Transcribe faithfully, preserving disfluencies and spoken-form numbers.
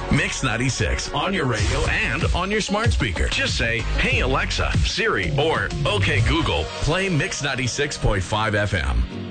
Mix ninety-six on your radio and on your smart speaker. Just say, hey, Alexa, Siri, or okay, Google, play Mix ninety-six point five F M.